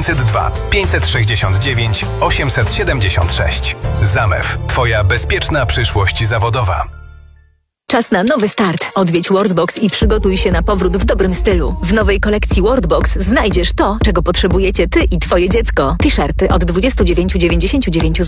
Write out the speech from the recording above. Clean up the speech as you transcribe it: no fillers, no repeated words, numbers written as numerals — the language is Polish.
902 569 876. Zamew. Twoja bezpieczna przyszłość zawodowa. Czas na nowy start. Odwiedź Worldbox i przygotuj się na powrót w dobrym stylu. W nowej kolekcji Worldbox znajdziesz to, czego potrzebujecie ty i twoje dziecko. T-shirty od 29,99 zł.